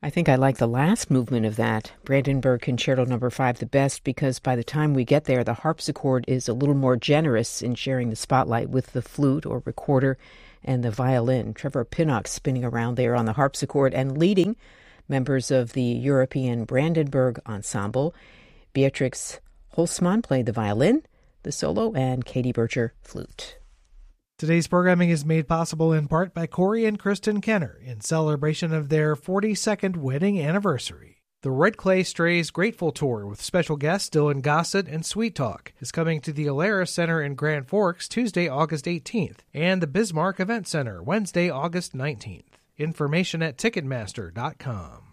I think I like the last movement of that, Brandenburg Concerto No. 5, the best, because by the time we get there, the harpsichord is a little more generous in sharing the spotlight with the flute or recorder and the violin. Trevor Pinnock spinning around there on the harpsichord and leading members of the European Brandenburg Ensemble. Beatrix Holzmann played the violin, the solo, and Katie Bircher flute. Today's programming is made possible in part by Corey and Kristen Kenner in celebration of their 42nd wedding anniversary. The Red Clay Strays Grateful Tour with special guests Dylan Gossett and Sweet Talk is coming to the Alara Center in Grand Forks Tuesday, August 18th, and the Bismarck Event Center Wednesday, August 19th. Information at Ticketmaster.com.